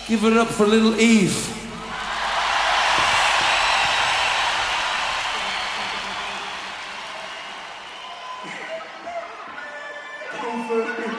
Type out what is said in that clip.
Give it up for little Eve. Comfort me.